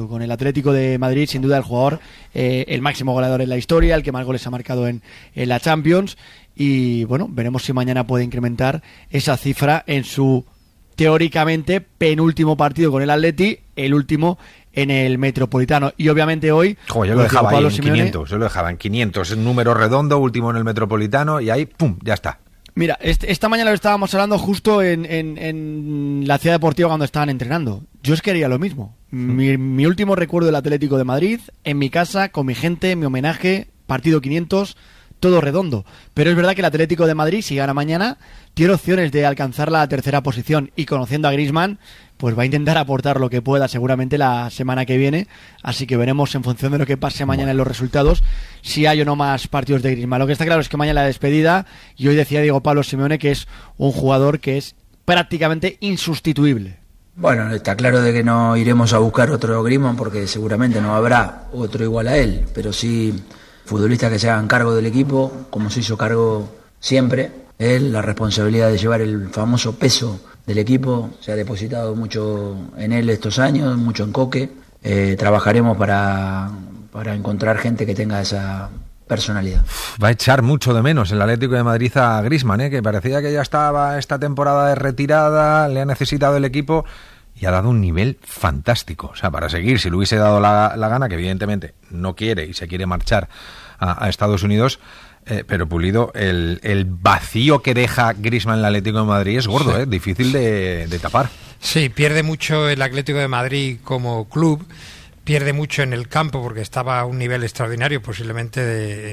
con el Atlético de Madrid, sin duda el jugador, el máximo goleador en la historia, el que más goles ha marcado en la Champions, y bueno, veremos si mañana puede incrementar esa cifra en su teóricamente penúltimo partido con el Atleti, el último en el Metropolitano. Y obviamente hoy... yo lo dejaba ahí en 500, yo lo dejaba en 500, es un número redondo, último en el Metropolitano, y ahí, ¡pum!, ya está. Mira, esta mañana lo estábamos hablando justo en la Ciudad Deportiva cuando estaban entrenando. Yo es que haría lo mismo. Mi último recuerdo del Atlético de Madrid, en mi casa, con mi gente, mi homenaje, partido 500... todo redondo, pero es verdad que el Atlético de Madrid, si gana mañana, tiene opciones de alcanzar la tercera posición, y conociendo a Griezmann, pues va a intentar aportar lo que pueda seguramente la semana que viene, así que veremos en función de lo que pase mañana en los resultados si hay o no más partidos de Griezmann. Lo que está claro es que mañana la despedida, y hoy decía Diego Pablo Simeone que es un jugador que es prácticamente insustituible. Bueno, está claro de que no iremos a buscar otro Griezmann porque seguramente no habrá otro igual a él, pero sí futbolistas que se hagan cargo del equipo, como se hizo cargo siempre. Él, la responsabilidad de llevar el famoso peso del equipo, se ha depositado mucho en él estos años, mucho en Coque. Trabajaremos para encontrar gente que tenga esa personalidad. Va a echar mucho de menos el Atlético de Madrid a Griezmann, que parecía que ya estaba esta temporada de retirada, le ha necesitado el equipo y ha dado un nivel fantástico. O sea, para seguir, si le hubiese dado la gana, que evidentemente no quiere y se quiere marchar a Estados Unidos, pero Pulido, el vacío que deja Griezmann en el Atlético de Madrid es gordo, sí. Difícil de tapar. Sí, pierde mucho el Atlético de Madrid como club, pierde mucho en el campo porque estaba a un nivel extraordinario, posiblemente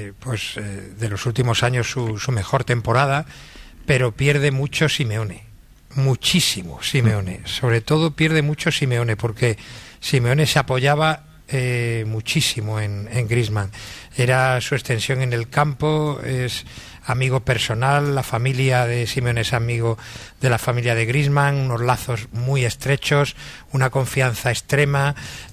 de los últimos años su mejor temporada, pero pierde mucho Simeone. Muchísimo Simeone, sobre todo pierde mucho Simeone porque Simeone se apoyaba muchísimo en Griezmann, era su extensión en el campo, es amigo personal, la familia de Simeone es amigo de la familia de Griezmann, unos lazos muy estrechos, una confianza extrema,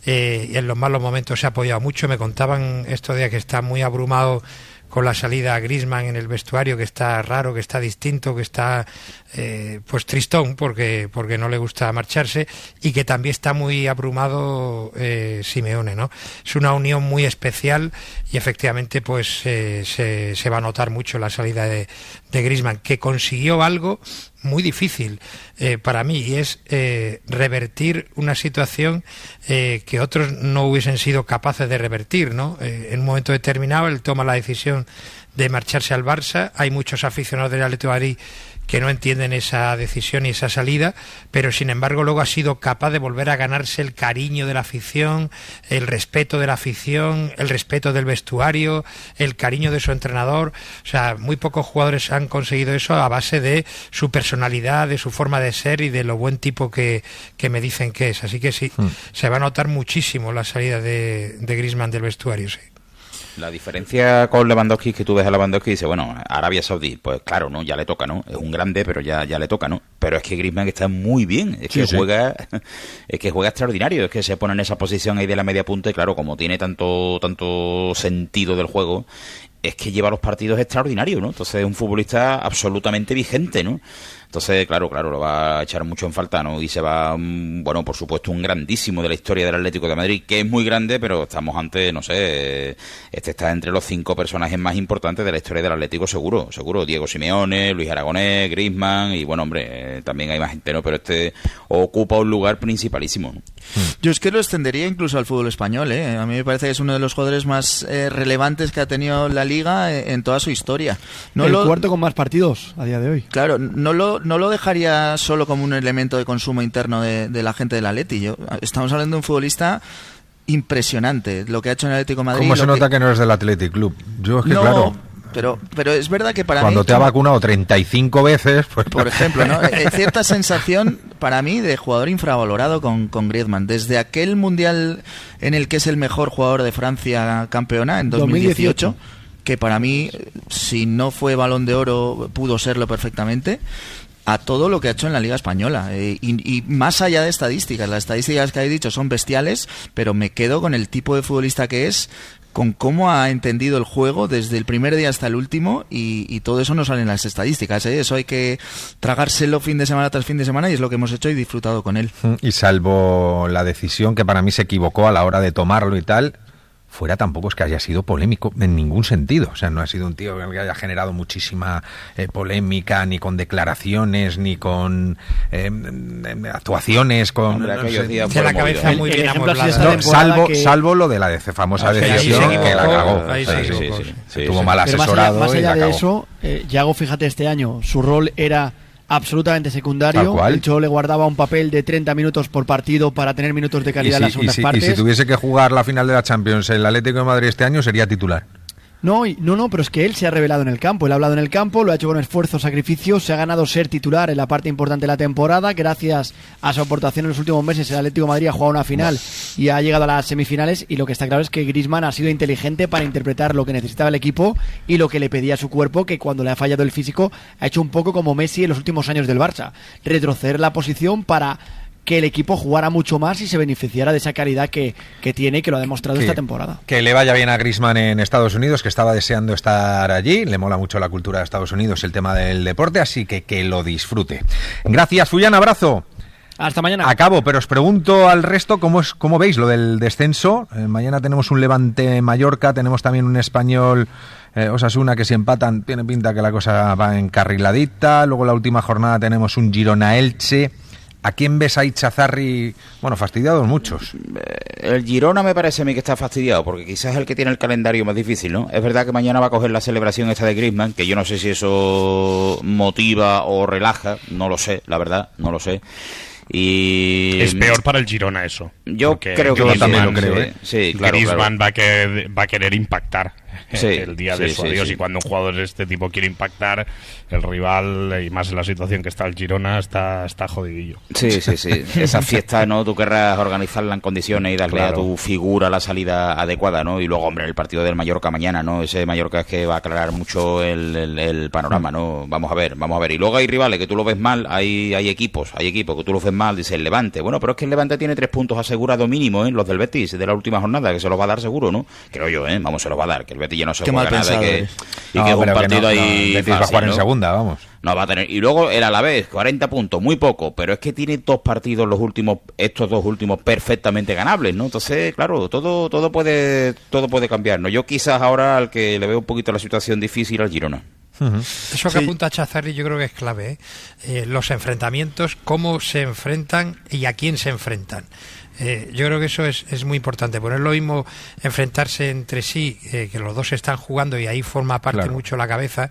y en los malos momentos se ha apoyado mucho. Me contaban estos días que está muy abrumado con la salida a Griezmann en el vestuario, que está raro, que está distinto, que está pues tristón porque no le gusta marcharse, y que también está muy abrumado Simeone, ¿no? Es una unión muy especial y efectivamente pues se va a notar mucho la salida de Griezmann, que consiguió algo muy difícil para mí, y es revertir una situación que otros no hubiesen sido capaces de revertir, ¿no? En un momento determinado él toma la decisión de marcharse al Barça. Hay muchos aficionados del Atlético de Madrid que no entienden esa decisión y esa salida, pero sin embargo luego ha sido capaz de volver a ganarse el cariño de la afición, el respeto de la afición, el respeto del vestuario, el cariño de su entrenador. O sea, muy pocos jugadores han conseguido eso a base de su personalidad, de su forma de ser y de lo buen tipo que me dicen que es. Así que sí, se va a notar muchísimo la salida de Griezmann del vestuario, sí. La diferencia con Lewandowski es que tú ves a Lewandowski y dices, bueno, Arabia Saudí, pues claro, ¿no? Ya le toca, ¿no? Es un grande, pero ya le toca, ¿no? Pero es que Griezmann está muy bien, es que juega extraordinario, es que se pone en esa posición ahí de la media punta y claro, como tiene tanto sentido del juego, es que lleva los partidos extraordinarios, ¿no? Entonces es un futbolista absolutamente vigente, ¿no? Entonces, claro, lo va a echar mucho en falta, ¿no? Y se va, bueno, por supuesto, un grandísimo de la historia del Atlético de Madrid, que es muy grande, pero estamos ante, no sé, está entre los 5 personajes más importantes de la historia del Atlético, seguro. Diego Simeone, Luis Aragonés, Griezmann, y bueno, hombre, también hay más gente, ¿no? Pero ocupa un lugar principalísimo, ¿no? Yo es que lo extendería incluso al fútbol español, ¿eh? A mí me parece que es uno de los jugadores más relevantes que ha tenido la Liga en toda su historia. Cuarto con más partidos a día de hoy. Claro, no lo dejaría solo como un elemento de consumo interno de la gente del Atleti. Estamos hablando de un futbolista impresionante, lo que ha hecho en el Atlético de Madrid. ¿Cómo se nota que no es del Athletic Club? Yo es que, no, claro... Pero es verdad que para cuando mí... te ha vacunado 35 veces... Pues... Por ejemplo, ¿no? Cierta sensación para mí de jugador infravalorado con Griezmann. Desde aquel Mundial en el que es el mejor jugador de Francia campeona, en 2018, que para mí, si no fue Balón de Oro, pudo serlo perfectamente, a todo lo que ha hecho en la Liga Española. Y más allá de estadísticas, las estadísticas que habéis dicho son bestiales, pero me quedo con el tipo de futbolista que es, con cómo ha entendido el juego desde el primer día hasta el último, y todo eso no sale en las estadísticas, ¿eh? Eso hay que tragárselo fin de semana tras fin de semana, y es lo que hemos hecho y disfrutado con él. Y salvo la decisión que para mí se equivocó a la hora de tomarlo y tal, fuera tampoco es que haya sido polémico en ningún sentido. O sea, no ha sido un tío que haya generado muchísima polémica, ni con declaraciones, ni con actuaciones, con... Hombre, no sé, la cabeza muy bien salvo lo de la famosa decisión que la cagó. Estuvo mal asesorado. Más allá y la de eso, Yago, fíjate, este año su rol era absolutamente secundario. El Cholo le guardaba un papel de 30 minutos por partido para tener minutos de calidad en las segundas partes. Y si tuviese que jugar la final de la Champions el Atlético de Madrid este año, sería titular. No, pero es que él se ha revelado en el campo. Él ha hablado en el campo, lo ha hecho con esfuerzo, sacrificio, se ha ganado ser titular en la parte importante de la temporada. Gracias a su aportación en los últimos meses, el Atlético de Madrid ha jugado una final y ha llegado a las semifinales. Y lo que está claro es que Griezmann ha sido inteligente para interpretar lo que necesitaba el equipo y lo que le pedía a su cuerpo, que cuando le ha fallado el físico ha hecho un poco como Messi en los últimos años del Barça. Retroceder la posición para que el equipo jugara mucho más y se beneficiara de esa calidad que tiene y que lo ha demostrado esta temporada. Que le vaya bien a Griezmann en Estados Unidos, que estaba deseando estar allí. Le mola mucho la cultura de Estados Unidos, el tema del deporte, así que lo disfrute. Gracias, Fullán, abrazo. Hasta mañana. Acabo, pero os pregunto al resto cómo veis lo del descenso. Mañana tenemos un Levante-Mallorca, tenemos también un Español... Osasuna, que si empatan tiene pinta que la cosa va encarriladita. Luego la última jornada tenemos un Girona-Elche. ¿A quién ves ahí, Chazarri? Bueno, fastidiados muchos. El Girona me parece a mí que está fastidiado, porque quizás es el que tiene el calendario más difícil, ¿no? Es verdad que mañana va a coger la celebración esta de Griezmann, que yo no sé si eso motiva o relaja, no lo sé, la verdad, no lo sé. Y es peor para el Girona eso. Yo creo que yo también lo creo. Sí, claro, Griezmann va a querer impactar el día de su adiós, y cuando un jugador de este tipo quiere impactar, el rival, y más en la situación que está el Girona, está jodidillo. Sí. Esa fiesta, ¿no? Tú querrás organizarla en condiciones y darle a tu figura la salida adecuada, ¿no? Y luego, hombre, el partido del Mallorca mañana, ¿no? Ese Mallorca es que va a aclarar mucho el panorama, ¿no? Vamos a ver. Y luego hay rivales que tú lo ves mal, hay equipos que tú lo ves mal, dice el Levante. Bueno, pero es que el Levante tiene 3 puntos asegurados mínimo, ¿eh? Los del Betis, de la última jornada, que se los va a dar seguro, ¿no? Creo yo, ¿eh? Se los va a dar, que el Betis ya no se juega nada, y que es un partido ahí Betis va a jugar en segunda, vamos. No va a tener. Y luego el Alavés, 40 puntos, muy poco, pero es que tiene 2 partidos estos 2 últimos perfectamente ganables, ¿no? Entonces, claro, todo puede cambiar, ¿no? Yo quizás ahora al que le veo un poquito la situación difícil al Girona. Eso que apunta Chazarri yo creo que es clave, ¿eh? Los enfrentamientos, cómo se enfrentan y a quién se enfrentan. Yo creo que eso es muy importante, porque no es lo mismo enfrentarse entre sí, que los dos están jugando y ahí forma parte mucho la cabeza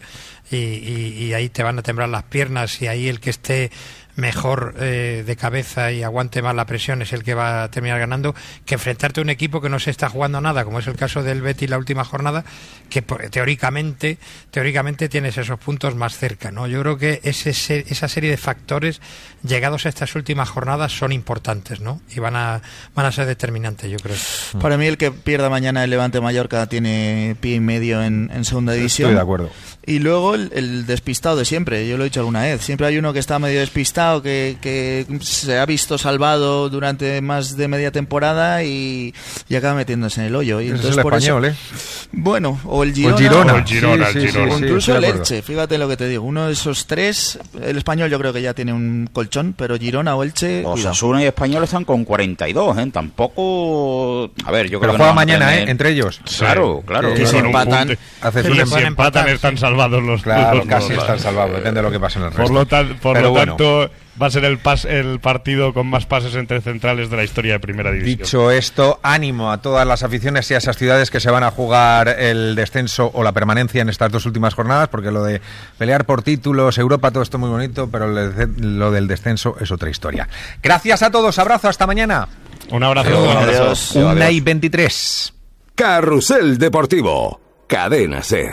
y ahí te van a temblar las piernas, y ahí el que esté mejor de cabeza y aguante más la presión es el que va a terminar ganando, que enfrentarte a un equipo que no se está jugando nada, como es el caso del Betis la última jornada, que teóricamente tienes esos puntos más cerca, ¿no? Yo creo que esa serie de factores llegados a estas últimas jornadas son importantes, ¿no? Y van a ser determinantes, yo creo. Para mí el que pierda mañana el Levante Mallorca tiene pie y medio en segunda división. Estoy de acuerdo. Y luego el despistado de siempre, yo lo he dicho alguna vez, siempre hay uno que está medio despistado, que se ha visto salvado durante más de media temporada y acaba metiéndose en el hoyo. Y entonces, es el por Español, eso, bueno, o el Girona. O el Girona. O incluso el Elche, fíjate lo que te digo. Uno de esos 3, el Español yo creo que ya tiene un colchón, pero Girona o Elche... Osasuna y Español están con 42, ¿eh? Tampoco... A ver, yo creo pero que... juega mañana, entre ellos. Claro. Que si empatan... Si empatan están salvados los... Claro, casi están salvados, depende de lo que pase en el resto. Por lo tanto, va a ser el partido con más pases entre centrales de la historia de Primera División. Dicho esto, ánimo a todas las aficiones y a esas ciudades que se van a jugar el descenso o la permanencia en estas 2 últimas jornadas, porque lo de pelear por títulos, Europa, todo esto muy bonito, pero lo del descenso es otra historia. Gracias a todos, abrazo, hasta mañana. Un abrazo. Adiós. 1:23. Carrusel Deportivo, Cadena SER.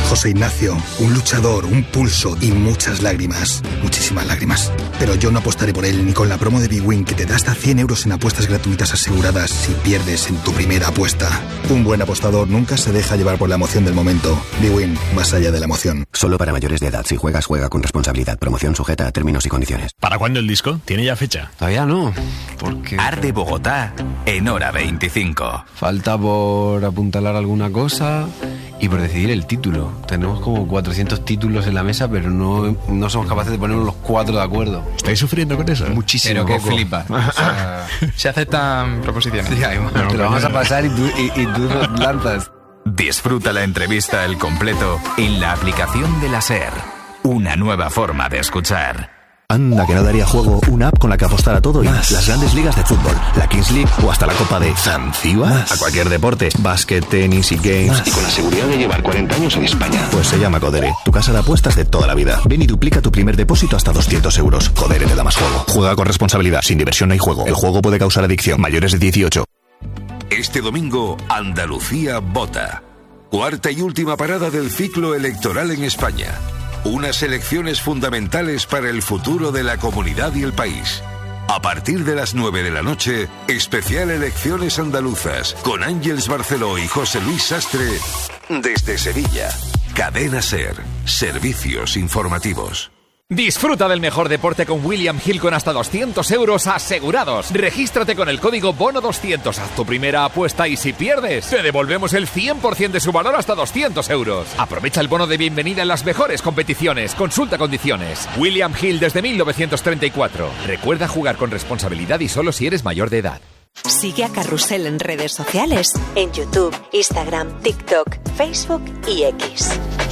José Ignacio, un luchador, un pulso y muchas lágrimas. Muchísimas lágrimas. Pero yo no apostaré por él ni con la promo de bwin que te da hasta 100 euros en apuestas gratuitas aseguradas si pierdes en tu primera apuesta. Un buen apostador nunca se deja llevar por la emoción del momento. bwin, más allá de la emoción. Solo para mayores de edad. Si juegas, juega con responsabilidad. Promoción sujeta a términos y condiciones. ¿Para cuándo el disco? ¿Tiene ya fecha? Todavía no, porque... Arde Bogotá en hora 25. Falta por apuntalar alguna cosa y por decidir el título. Tenemos como 400 títulos en la mesa, pero no somos capaces de ponernos los 4 de acuerdo. ¿Estáis sufriendo con eso? Muchísimo. Pero que flipa. O sea, se aceptan proposiciones. Sí, te lo vamos a pasar y tú lanzas. Disfruta la entrevista al completo en la aplicación de la SER. Una nueva forma de escuchar. Anda, que no daría juego una app con la que apostar a todo y más. Las grandes ligas de fútbol, la Kings League o hasta la Copa de Zanzíbar. A cualquier deporte, básquet, tenis y games. Más. Y con la seguridad de llevar 40 años en España. Pues se llama Codere, tu casa de apuestas de toda la vida. Ven y duplica tu primer depósito hasta 200 euros. Codere te da más juego. Juega con responsabilidad, sin diversión no hay juego. El juego puede causar adicción. Mayores de 18. Este domingo, Andalucía vota. Cuarta y última parada del ciclo electoral en España. Unas elecciones fundamentales para el futuro de la comunidad y el país. A partir de las 9 de la noche, especial Elecciones Andaluzas, con Ángeles Barceló y José Luis Sastre, desde Sevilla. Cadena SER, servicios informativos. Disfruta del mejor deporte con William Hill con hasta 200 euros asegurados. Regístrate con el código BONO200. Haz tu primera apuesta y si pierdes, te devolvemos el 100% de su valor hasta 200 euros. Aprovecha el bono de bienvenida en las mejores competiciones. Consulta condiciones. William Hill desde 1934. Recuerda jugar con responsabilidad y solo si eres mayor de edad. Sigue a Carrusel en redes sociales, en YouTube, Instagram, TikTok, Facebook y X.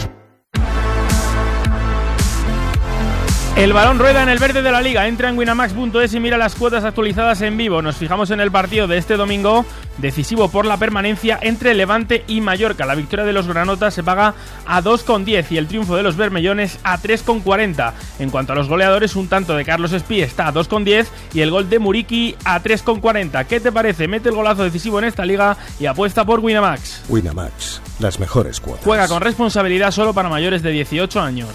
El balón rueda en el verde de la Liga. Entra en winamax.es y mira las cuotas actualizadas en vivo. Nos fijamos en el partido de este domingo, decisivo por la permanencia entre Levante y Mallorca. La victoria de los granotas se paga a 2,10 y el triunfo de los bermellones a 3,40. En cuanto a los goleadores, un tanto de Carlos Espí está a 2,10 y el gol de Muriqui a 3,40. ¿Qué te parece? Mete el golazo decisivo en esta liga y apuesta por Winamax. Winamax, las mejores cuotas. Juega con responsabilidad, solo para mayores de 18 años.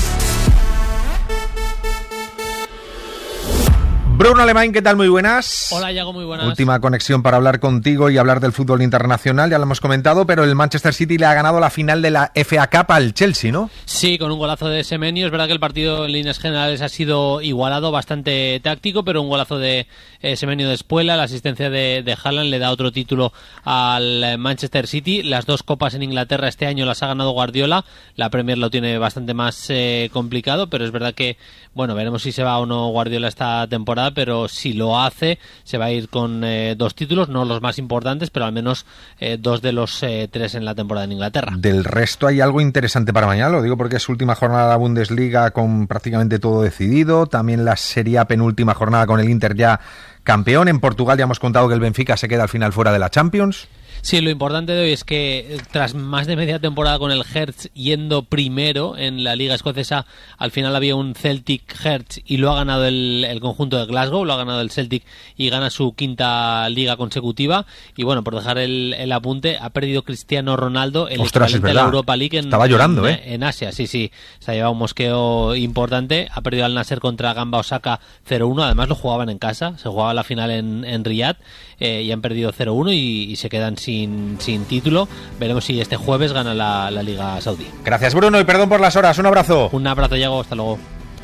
Bruno Alemán, ¿qué tal? Muy buenas. Hola, Yago, muy buenas. Última conexión para hablar contigo y hablar del fútbol internacional, ya lo hemos comentado, pero el Manchester City le ha ganado la final de la FA Cup al Chelsea, ¿no? Sí, con un golazo de Semenyo. Es verdad que el partido en líneas generales ha sido igualado, bastante táctico, pero un golazo de Semenyo de Espuela, la asistencia de Haaland le da otro título al Manchester City. Las dos copas en Inglaterra este año las ha ganado Guardiola, la Premier lo tiene bastante más complicado, pero es verdad que, bueno, veremos si se va o no Guardiola esta temporada, pero si lo hace se va a ir con 2 títulos, no los más importantes, pero al menos 2 de los 3 en la temporada en Inglaterra. Del resto hay algo interesante para mañana, lo digo porque es última jornada de la Bundesliga con prácticamente todo decidido, también la Serie A penúltima jornada con el Inter ya campeón. En Portugal ya hemos contado que el Benfica se queda al final fuera de la Champions. Sí, lo importante de hoy es que tras más de media temporada con el Hertz yendo primero en la Liga Escocesa, al final había un Celtic Hertz y lo ha ganado el conjunto de Glasgow, lo ha ganado el Celtic y gana su 5ª liga consecutiva. Y bueno, por dejar el apunte, ha perdido Cristiano Ronaldo el equivalente de la Europa League estaba llorando, en Asia. Sí, se ha llevado un mosqueo importante, ha perdido al Nasser contra Gamba Osaka 0-1, además lo jugaban en casa, se jugaba la final en Riyadh y han perdido 0-1 y se quedan sin título. Veremos si este jueves gana la Liga Saudí. Gracias, Bruno, y perdón por las horas. Un abrazo. Un abrazo, Yago. Hasta luego.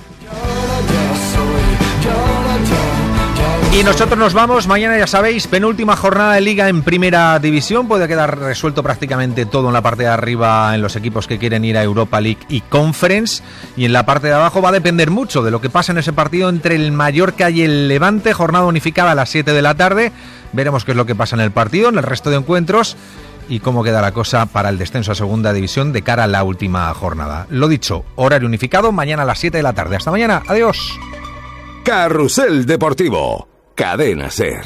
Y nosotros nos vamos. Mañana, ya sabéis, penúltima jornada de Liga en Primera División. Puede quedar resuelto prácticamente todo en la parte de arriba en los equipos que quieren ir a Europa League y Conference. Y en la parte de abajo va a depender mucho de lo que pasa en ese partido entre el Mallorca y el Levante. Jornada unificada a las 7 de la tarde. Veremos qué es lo que pasa en el partido, en el resto de encuentros y cómo queda la cosa para el descenso a Segunda División de cara a la última jornada. Lo dicho, horario unificado mañana a las 7 de la tarde. Hasta mañana. Adiós. Carrusel Deportivo. Cadena SER.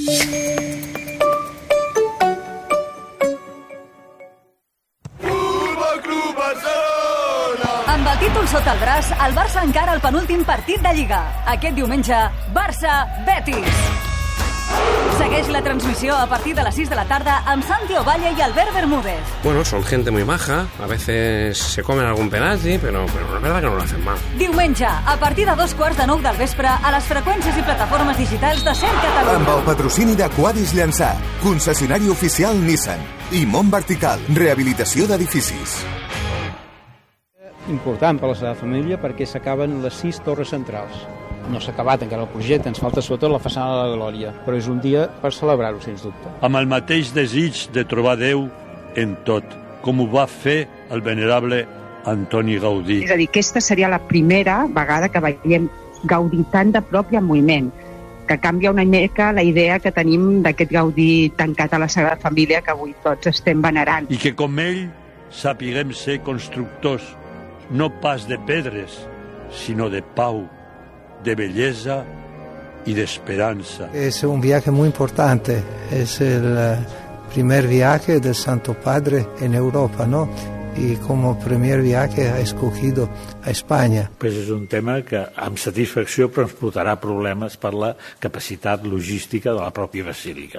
Amb el títol sota el braç, el Barça encara el penúltim partit de Lliga. Aquest diumenge, Barça-Betis. Segueix la transmissió a partir de les 6 de la tarda amb Santi Ovalle y Albert Bermúdez. Bueno, son gente muy maja, a veces se comen algún penalti, pero la verdad que no lo hacen mal. Diumenge, a partir de 2:15 del vespre, a les freqüències i plataformes digitals de SER Catalunya. Amb el patrocini de Quadis Llançà, concessionari oficial Nissan i Mont Vertical, rehabilitació d'edificis. Important per la Sagrada Família perquè s'acaben les 6 torres centrals. No s'ha acabat encara el projecte, ens falta sobretot la façana de la Glòria, però és un dia per celebrar-ho, sens dubte. Amb el mateix desig de trobar Déu en tot, com ho va fer el venerable Antoni Gaudí. És a dir, aquesta seria la primera vegada que veiem Gaudí tan de prop i en moviment, que canvia una mica la idea que tenim d'aquest Gaudí tancat a la Sagrada Família que avui tots estem venerant. I que com ell sapiguem ser constructors, no pas de pedres, sinó de pau, de belleza y de esperanza. Es un viaje muy importante, es el primer viaje del Santo Padre en Europa, ¿no? Y como primer viaje ha escogido a España. Pues és un tema que amb satisfacció però ens portarà problemes per la capacitat logística de la pròpia basílica.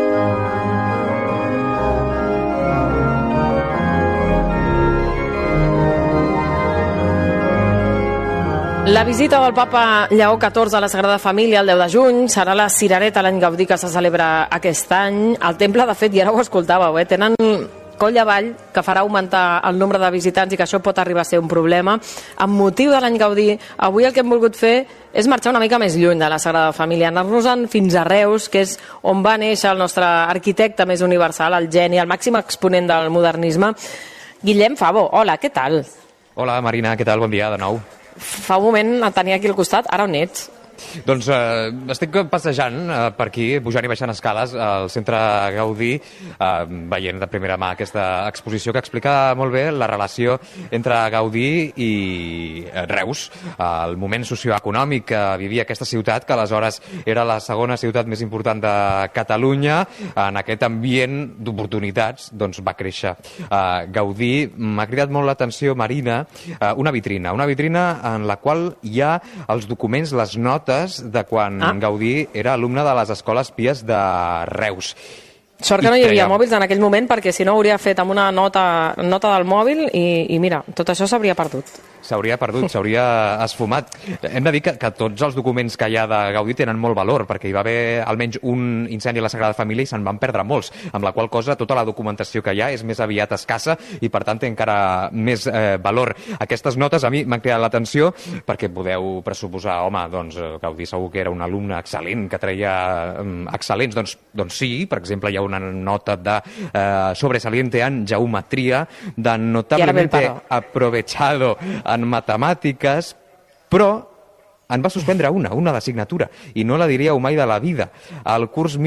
La visita del papa Lleó XIV a la Sagrada Família el 10 de juny serà la cirereta l'any Gaudí que se celebra aquest any. El temple, de fet, ja ho escoltàveu, tenen coll avall que farà augmentar el nombre de visitants i que això pot arribar a ser un problema. Amb motiu de l'any Gaudí, avui el que hem volgut fer és marxar una mica més lluny de la Sagrada Família, anar-nos-en fins a Reus, que és on va néixer el nostre arquitecte més universal, el geni, el màxim exponent del modernisme. Guillem Favo, hola, què tal? Hola, Marina, què tal? Bon dia de nou. Fa un moment et tenia aquí al costat, ara on ets? Doncs estic passejant per aquí, pujant i baixant escales al centre Gaudí, veient de primera mà aquesta exposició que explica molt bé la relació entre Gaudí i Reus, el moment socioeconòmic que vivia aquesta ciutat, que aleshores era la segona ciutat més important de Catalunya. En aquest ambient d'oportunitats doncs, va créixer Gaudí. M'ha cridat molt l'atenció, Marina, una vitrina en la qual hi ha els documents, les notes de quan Gaudí era alumne de les escoles pies de Reus. Sort que no hi havia mòbils en aquell moment, perquè si no hauria fet amb una nota del mòbil i mira, tot això s'hauria perdut. S'hauria perdut, s'hauria esfumat. Hem de dir que tots els documents que hi ha de Gaudí tenen molt valor, perquè hi va haver almenys un incendi a la Sagrada Família i se'n van perdre molts, amb la qual cosa tota la documentació que hi ha és més aviat escassa i per tant té encara més valor. Aquestes notes a mi m'han cridat l'atenció perquè podeu pressuposar, home, doncs Gaudí segur que era un alumne excel·lent, que treia excel·lents, doncs sí, per exemple hi ha una nota de sobresaliente en geometria, de notablemente aprovechado en matemàtiques, però en va suspendre una d'assignatura, i no la diríeu mai de la vida. Al curs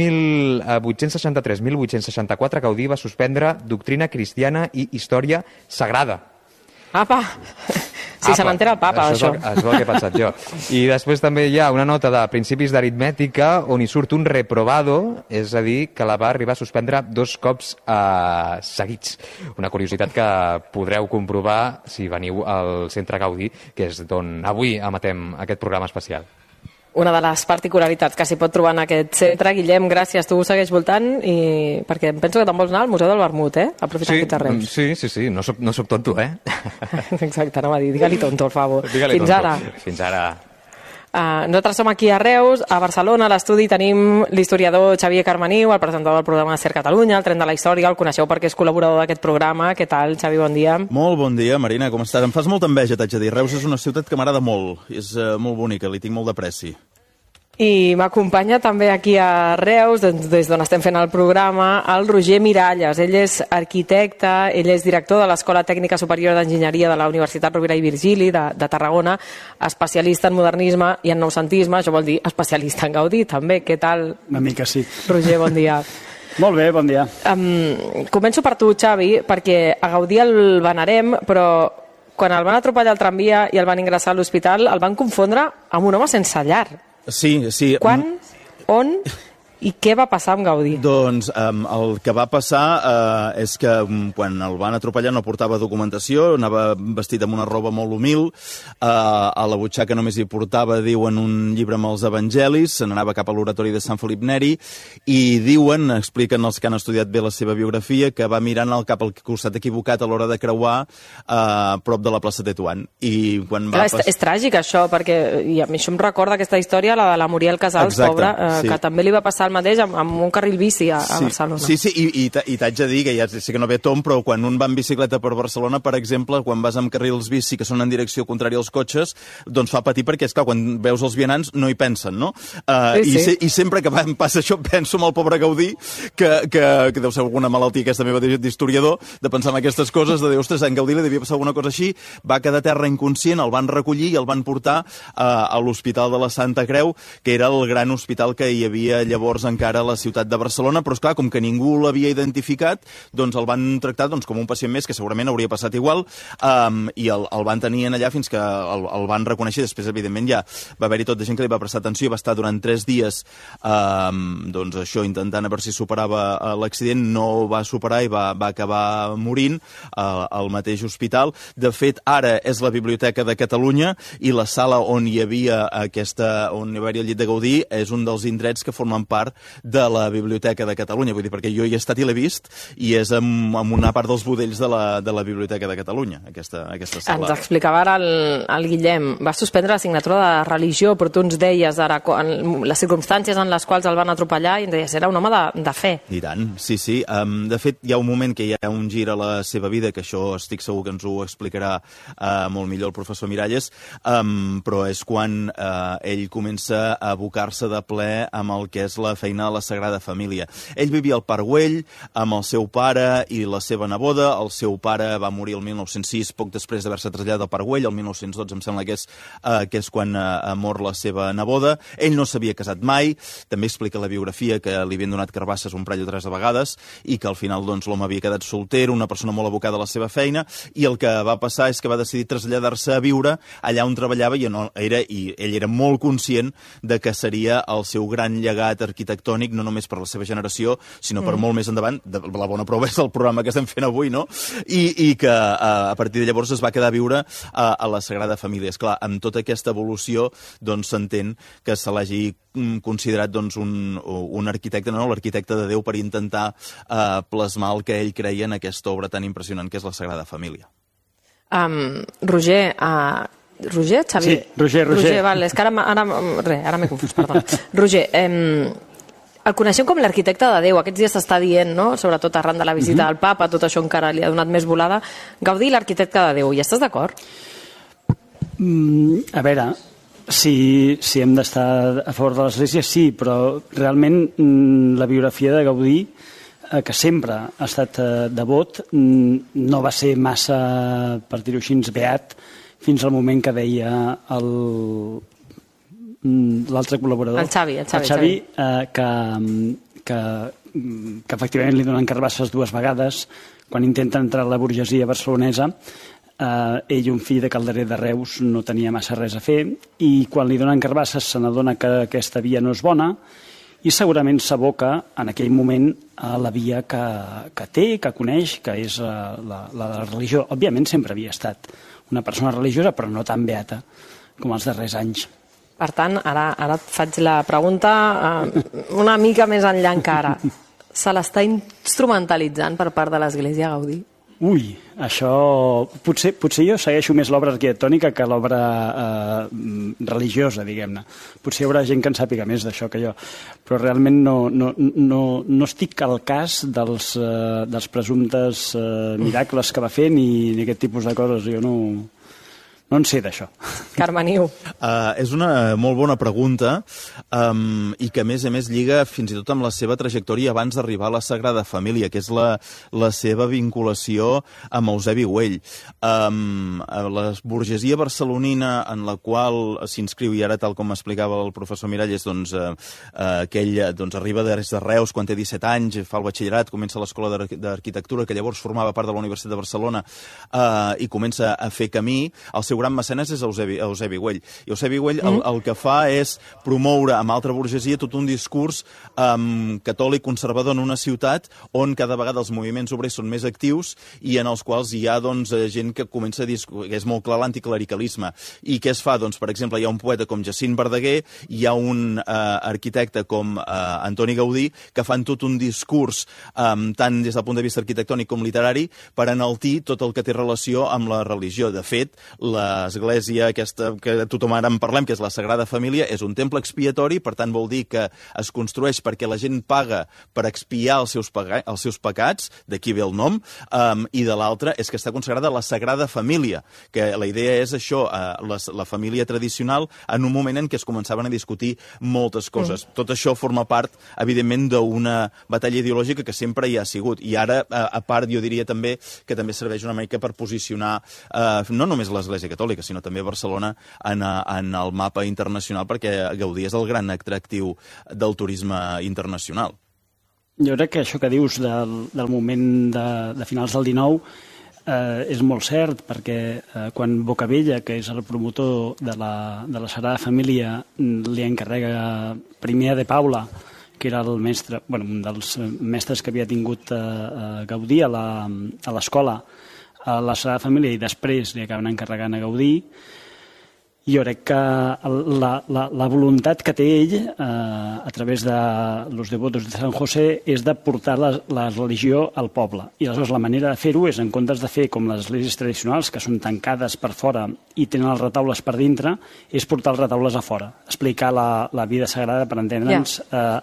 1863-1864 Gaudí va suspendre doctrina cristiana i història sagrada. Apa! Si se n'entera el papa, això. És el que he pensat jo. I després també hi ha una nota de principis d'aritmètica on hi surt un reprobado, és a dir, que la va arribar a suspendre 2 cops seguits. Una curiositat que podreu comprovar si veniu al Centre Gaudí, que és d'on avui emetem aquest programa especial. Una de les particularitats que s'hi pot trobar en aquest centre. Guillem, gràcies, tu segueix voltant i perquè em penso que te'n vols anar al Museu del Vermut, aprofitant que ets a Reus. Sí, no soc tonto, Exacte, anava a dir, digue-li tonto, al favor. Fins ara. Fins ara. Nosaltres som aquí a Reus, a Barcelona, a l'estudi tenim l'historiador Xavier Carmeniu, el presentador del programa de SER Catalunya, el tren de la història, el coneixeu perquè és col·laborador d'aquest programa. Què tal, Xavi, bon dia? Molt bon dia, Marina, com estàs? Em fas molta enveja, t'haig de dir. Reus és una ciutat que m'agrada molt, és molt bonica, li tinc molt d'apreci. I m'acompanya també aquí a Reus, des d'on estem fent el programa, el Roger Miralles. Ell és arquitecte, ell és director de l'Escola Tècnica Superior d'Enginyeria de la Universitat Rovira i Virgili de Tarragona, especialista en modernisme i en noucentisme, això vol dir especialista en Gaudí també. Què tal? Una mica sí. Roger, bon dia. Molt bé, bon dia. Començo per tu, Xavi, perquè a Gaudí el venerem, però quan el van atropellar al tramvia i el van ingressar a l'hospital, el van confondre amb un home sense llar. Sí. Quan, on I què va passar amb Gaudí? Doncs el que va passar és que quan el van atropellar no portava documentació, anava vestit amb una roba molt humil, a la butxaca només hi portava, diuen, un llibre amb els evangelis, se n'anava cap a l'oratori de Sant Felip Neri, i diuen, expliquen els que han estudiat bé la seva biografia, que va mirant cap al costat equivocat a l'hora de creuar a prop de la plaça Tetuan. I quan va és tràgic això, perquè i a mi això em recorda aquesta història, la de la Muriel Casals, pobra, que també li va passar el mateix amb un carril bici a Barcelona. Sí, i t'haig de dir que ja sé que no ve tom, però quan un va en bicicleta per Barcelona, per exemple, quan vas amb carrils bici que són en direcció contrària als cotxes, doncs fa patir perquè, esclar, quan veus els vianants no hi pensen, no? I sempre que em passa això penso en el pobre Gaudí, que deu ser alguna malaltia aquesta meva d'historiador, de pensar en aquestes coses, de dir, ostres, en Gaudí li devia passar alguna cosa així, va quedar a terra inconscient, el van recollir i el van portar a l'Hospital de la Santa Creu, que era el gran hospital que hi havia llavors encara a la ciutat de Barcelona, però esclar, com que ningú l'havia identificat, doncs el van tractar com un pacient més, que segurament hauria passat igual, i el van tenir allà fins que el van reconèixer. Després, evidentment, ja va haver-hi tot de gent que li va prestar atenció i va estar durant 3 dies doncs això, intentant a veure si superava l'accident. No va superar i va acabar morint al mateix hospital. De fet, ara és la Biblioteca de Catalunya i la sala on hi havia on hi va haver el llit de Gaudí és un dels indrets que formen part de la Biblioteca de Catalunya, vull dir, perquè jo hi he estat i l'he vist, i és en una part dels budells de la Biblioteca de Catalunya, aquesta sala. Ens explicava ara el Guillem, va suspendre l'assignatura de religió, però tu ens deies ara les circumstàncies en les quals el van atropellar i ens deies, era un home de fe. I tant, sí. De fet, hi ha un moment que hi ha un gir a la seva vida, que això estic segur que ens ho explicarà molt millor el professor Miralles, però és quan ell comença a abocar-se de ple amb el que és la feina de la Sagrada Família. Ell vivia al Parc Güell amb el seu pare i la seva neboda. El seu pare va morir el 1906, poc després d'haver-se traslladat al Parc Güell. El 1912 em sembla que és quan mor la seva neboda. Ell no s'havia casat mai. També explica la biografia que li havien donat carbasses un parell o 3 vegades i que al final l'home havia quedat solter, una persona molt abocada a la seva feina, i el que va passar és que va decidir traslladar-se a viure allà on treballava i ell era molt conscient de que seria el seu gran llegat arquitectònic, no només per la seva generació, sinó per molt més endavant. La bona prova és el programa que estem fent avui, no? I que a partir de llavors es va quedar a viure a la Sagrada Família. Esclar, amb tota aquesta evolució doncs s'entén que se l'hagi considerat un arquitecte, l'arquitecte de Déu, per intentar plasmar el que ell creia en aquesta obra tan impressionant que és la Sagrada Família. Roger, Xavi? Sí, Roger. Vale, és que ara m'he confús, perdó. Roger, el coneixem com l'arquitecte de Déu. Aquests dies s'està dient, no? Sobretot arran de la visita del papa, tot això encara li ha donat més volada. Gaudí, l'arquitecte de Déu, hi estàs d'acord? A veure, si hem d'estar a favor de l'Església, sí, però realment la biografia de Gaudí, que sempre ha estat devot, no va ser massa, per dir-ho així, beat, fins al moment que deia l'altre col·laborador, el Xavi, que efectivament li donen carbasses 2 vegades quan intenta entrar a la burgesia barcelonesa. Ell, un fill de calderer de Reus, no tenia massa res a fer, i quan li donen carbasses se n'adona que aquesta via no és bona i segurament s'aboca en aquell moment a la via que té, que coneix, que és la de la religió. Òbviament sempre havia estat una persona religiosa, però no tan beata com els darrers anys. Per tant, ara et faig la pregunta una mica més enllà encara. Se l'està instrumentalitzant per part de l'Església Gaudí? Ui, això... Potser jo segueixo més l'obra arquitectònica que l'obra religiosa, diguem-ne. Potser hi haurà gent que en sàpiga més d'això que jo. Però realment no estic al cas dels presumptes miracles que va fer ni aquest tipus de coses. Jo no en sé d'això. Carme Niu. És una molt bona pregunta i que a més lliga fins i tot amb la seva trajectòria abans d'arribar a la Sagrada Família, que és la seva vinculació amb Eusebi Güell. La burgesia barcelonina en la qual s'inscriu, i ara tal com explicava el professor Miralles, que ell arriba des de Reus quan té 17 anys, fa el batxillerat, comença l'escola d'arquitectura, que llavors formava part de la Universitat de Barcelona, i comença a fer camí. El seu seu gran mecenes és Eusebi Güell. I Eusebi Güell el que fa és promoure amb altra burgesia tot un discurs catòlic conservador en una ciutat on cada vegada els moviments obrers són més actius i en els quals hi ha doncs, gent que comença a dir que és molt clar l'anticlericalisme. I què es fa? Doncs, per exemple, hi ha un poeta com Jacint Verdaguer, hi ha un arquitecte com Antoni Gaudí, que fan tot un discurs tant des del punt de vista arquitectònic com literari per enaltir tot el que té relació amb la religió. De fet, l'església aquesta que tothom ara en parlem, que és la Sagrada Família, és un temple expiatori, per tant vol dir que es construeix perquè la gent paga per expiar els seus pecats, d'aquí ve el nom, i de l'altra és que està consagrada a la Sagrada Família, que la idea és això, la família tradicional, en un moment en què es començaven a discutir moltes coses. Tot això forma part, evidentment, d'una batalla ideològica que sempre hi ha sigut. I ara, a part, jo diria també que també serveix una mica per posicionar no només l'Església Catòlica, sinó també Barcelona en el mapa internacional, perquè Gaudí és el gran atractiu del turisme internacional. Jo crec que això que dius del moment de finals del 19 és molt cert, perquè quan Bocabella, que és el promotor de la Sagrada Família, li encarrega primer a De Paula, que era el mestre, un dels mestres que havia tingut Gaudí a l'escola, a la Sagrada Família, i després li acaben encarregant a Gaudí. Jo crec que la voluntat que té ell a través de los devotos de San José és de portar la religió al poble. I aleshores la manera de fer-ho és, en comptes de fer com les esglésies tradicionals, que són tancades per fora i tenen els retaules per dintre, és portar els retaules a fora, explicar la vida sagrada, per entendre'ns,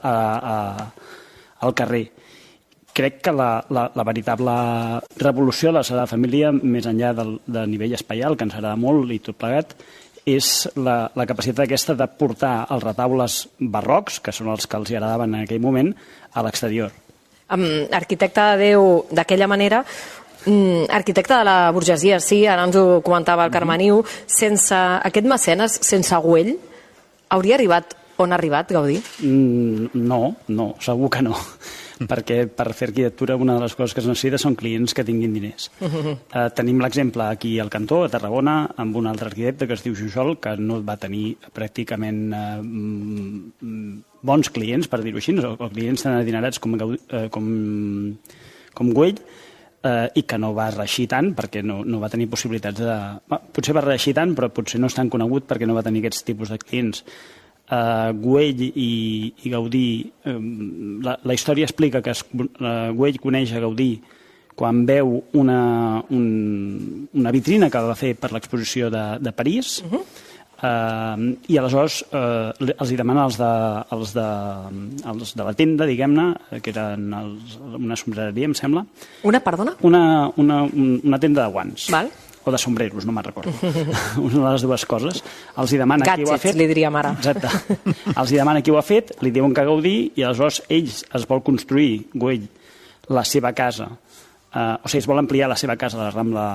al carrer. Crec que la veritable revolució de la Sagrada Família, més enllà del nivell espaial, que ens agrada molt i tot plegat, és la capacitat aquesta de portar els retaules barrocs, que són els que els agradaven en aquell moment, a l'exterior. Arquitecte de Déu d'aquella manera, arquitecte de la burgesia, sí, ara ens ho comentava el Carmeniu, sense aquest mecenes, sense Güell, hauria arribat on ha arribat Gaudí? No, segur que no. Perquè per fer arquitectura una de les coses que es necessita són clients que tinguin diners. Tenim l'exemple aquí al Cantó, a Tarragona, amb un altre arquitecte que es diu Jujol, que no va tenir pràcticament bons clients, per dir-ho així, o clients tan adinerats com Güell, i que no va reeixir tant perquè no va tenir possibilitats de... Potser va reeixir tant, però potser no és tan conegut perquè no va tenir aquests tipus de clients. Güell i Gaudí, la història explica que Güell coneix a Gaudí quan veu una vitrina que va fer per l'exposició de París, i aleshores els hi demana els de la tenda, diguem-ne, que eren una sombreria, em sembla. Una, perdona? Una tenda de guants. Val. O de sombreros, no me'n recordo. Una de les dues coses. Els hi demana qui ho ha fet. Gadgets, li diríem ara. Exacte. Els hi demana qui ho ha fet, li diuen que Gaudí, i aleshores ells es vol construir, Güell, la seva casa. O sigui, es vol ampliar la seva casa a la Rambla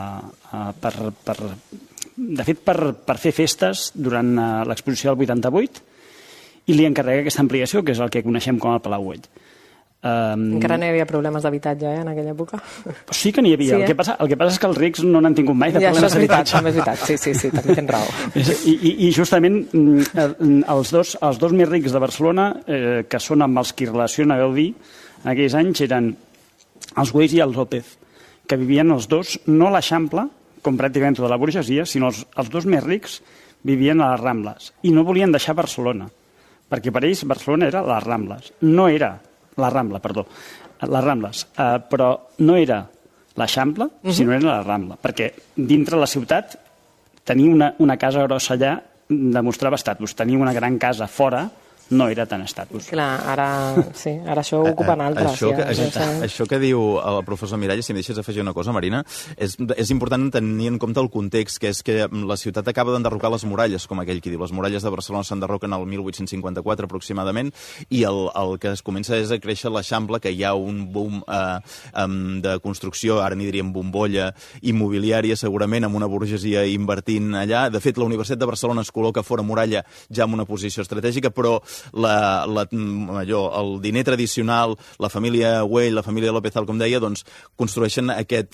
de fet, per fer festes durant l'exposició del 88, i li encarrega aquesta ampliació, que és el que coneixem com el Palau Güell. Encara no hi havia problemes d'habitatge en aquella època? Sí que n'hi havia. Sí, el que passa és que els rics no n'han tingut mai de problemes d'habitatge. També és veritat, sí, també tens raó. I justament els dos més rics de Barcelona, que són amb els qui relaciona Gaudí, en aquells anys eren els Güells i el López, que vivien els dos, no a l'Eixample, com pràcticament tota la burgesia, sinó els dos més rics vivien a les Rambles. I no volien deixar Barcelona, perquè per ells Barcelona era les Rambles. No era la Rambla, perdó, les Rambles, però no era l'Eixample, sinó era la Rambla, perquè dintre la ciutat tenir una casa grossa allà demostrava estatus, tenir una gran casa fora no era tan estatus. Clar, ara això ho ocupen altres. Això que diu el professor Miralles, si em deixes afegir una cosa, Marina, és important tenir en compte el context, que és que la ciutat acaba d'enderrocar les muralles, com aquell qui diu. Les muralles de Barcelona s'enderroquen el 1854 aproximadament, i el que es comença és a créixer l'Eixample, que hi ha un boom de construcció, ara n'hi diríem bombolla immobiliària, segurament, amb una burgesia invertint allà. De fet, la Universitat de Barcelona es col·loca fora muralla ja en una posició estratègica, però el diner tradicional, la família Güell, la família Lópezal, com deia, doncs construeixen aquest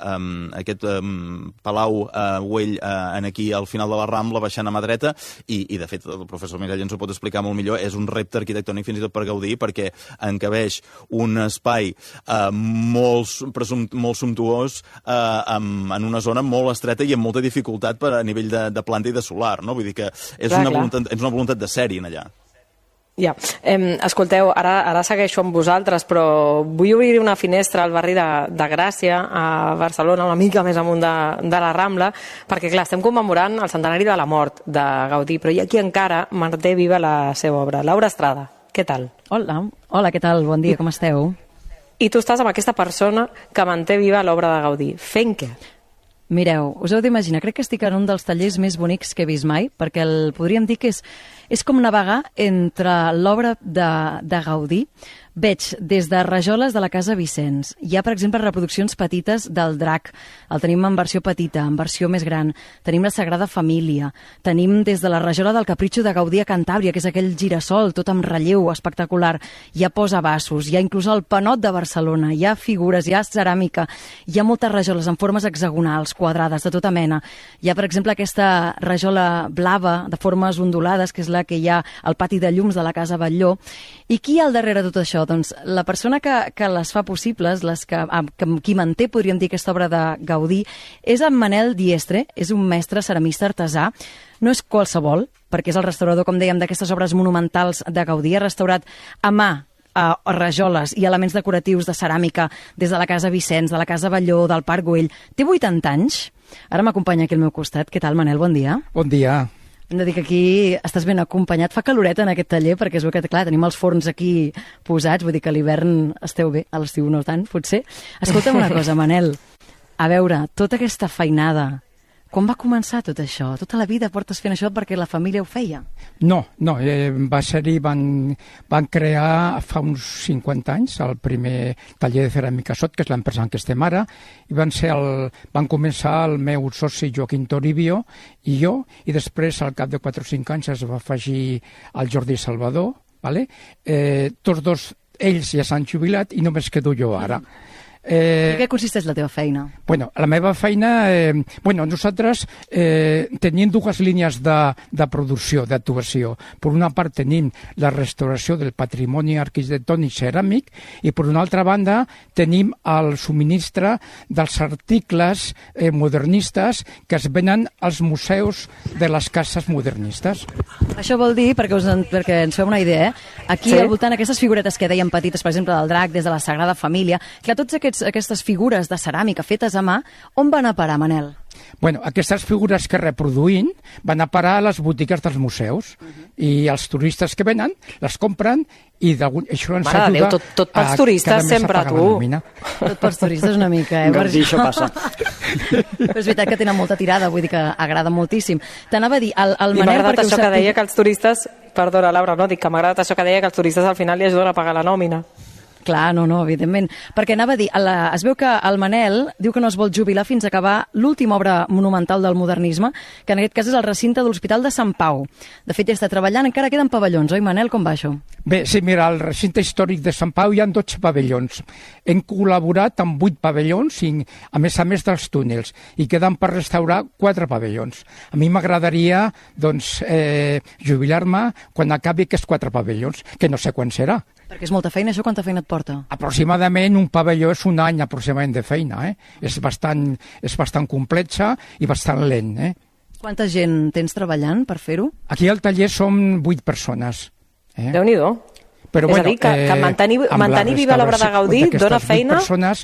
palau Güell aquí al final de la Rambla, baixant a mà dreta, i de fet el professor Mirall ens ho pot explicar molt millor, és un repte arquitectònic fins i tot per Gaudí, perquè encabeix un espai molt sumptuós en una zona molt estreta i amb molta dificultat a nivell de planta i de solar, no? Vull dir que és una voluntat de sèrie en allà. Ja. Escolteu, ara segueixo amb vosaltres, però vull obrir una finestra al barri de Gràcia, a Barcelona, una mica més amunt de la Rambla, perquè, clar, estem commemorant el centenari de la mort de Gaudí, però hi ha qui encara manté viva la seva obra. Laura Estrada, què tal? Hola, què tal? Bon dia, com esteu? I tu estàs amb aquesta persona que manté viva l'obra de Gaudí. Fent què? Mireu, us heu d'imaginar, crec que estic en un dels tallers més bonics que he vist mai, perquè podríem dir que és com navegar entre l'obra de Gaudí. Veig des de rajoles de la Casa Vicenç. Hi ha, per exemple, reproduccions petites del Drac. El tenim en versió petita, en versió més gran. Tenim la Sagrada Família. Tenim des de la rajola del Capritxo de Gaudí a Cantàbria, que és aquell girassol tot amb relleu espectacular. Hi ha posavasos, hi ha inclús el Panot de Barcelona, hi ha figures, hi ha ceràmica, hi ha moltes rajoles en formes hexagonals, quadrades, de tota mena. Hi ha, per exemple, aquesta rajola blava de formes ondulades, que és la que hi ha al pati de llums de la Casa Batlló. I qui hi ha al darrere de tot això? Doncs la persona que les fa possibles, qui manté, podríem dir, aquesta obra de Gaudí, és en Manel Diestre, és un mestre ceramista artesà. No és qualsevol, perquè és el restaurador, com dèiem, d'aquestes obres monumentals de Gaudí. Ha restaurat a mà rajoles i elements decoratius de ceràmica des de la Casa Vicenç, de la Casa Batlló, del Parc Güell. Té 80 anys. Ara m'acompanya aquí al meu costat. Què tal, Manel? Bon dia. Bon dia. Hem de dir que aquí estàs ben acompanyat. Fa caloreta en aquest taller, perquè es veu que, clar, tenim els forns aquí posats, vull dir que a l'hivern esteu bé, a l'estiu no tant, potser. Escolta'm una cosa, Manel. A veure, tota aquesta feinada, quan va començar tot això? Tota la vida portes fent això perquè la família ho feia? No, va ser-hi, van crear fa uns 50 anys el primer taller de ceràmica Sot, que és l'empresa en què estem ara, i van començar el meu soci Joaquim Toribio i jo, i després al cap de 4 o 5 anys es va afegir el Jordi Salvador, ¿vale? Tots dos, ells ja s'han jubilat i només quedo jo ara. I què consisteix la teva feina? Bueno, la meva feina... nosaltres tenim dues línies de producció, d'actuació. Per una part tenim la restauració del patrimoni arquitectònic ceràmic i per una altra banda tenim el subministre dels articles modernistes que es venen als museus de les cases modernistes. Això vol dir, perquè ens fem una idea, aquí al voltant aquestes figuretes que dèiem petites, per exemple, del Drac, des de la Sagrada Família, que tots aquestes figures de ceràmica fetes a mà, on van a parar, Manel? Bueno, aquestes figures que reproduïm van a parar a les botigues dels museus i els turistes que venen les compren i això ens ajuda... Mare de Déu, tot pels turistes sempre, tu. Tot pels turistes una mica, Gaudí, això passa. Però és veritat que tenen molta tirada, vull dir que agrada moltíssim. T'anava a dir, el Manel... I m'ha agradat això que deia que els turistes... Perdona, Laura, no, dic que m'ha agradat això que deia que els turistes al final li ajuden a pagar la nòmina. Clar, no, evidentment. Perquè anava a dir, es veu que el Manel diu que no es vol jubilar fins a acabar l'última obra monumental del modernisme, que en aquest cas és el recinte de l'Hospital de Sant Pau. De fet, ja està treballant, encara queden pavellons, oi, Manel? Com va això? Bé, sí, mira, al recinte històric de Sant Pau hi ha 12 pavellons. Hem col·laborat amb 8 pavellons, a més dels túnels, i queden per restaurar 4 pavellons. A mi m'agradaria, doncs, jubilar-me quan acabi aquests 4 pavellons, que no sé quan serà. Perquè és molta feina, això quanta feina et porta? Aproximadament un pavelló és un any aproximadament de feina, És bastant complexa i bastant lent, Quanta gent tens treballant per fer-ho? Aquí al taller som 8 persones. Déu-n'hi-do. Però, és a dir, que mantenir viva l'obra de Gaudí dona feina... Persones,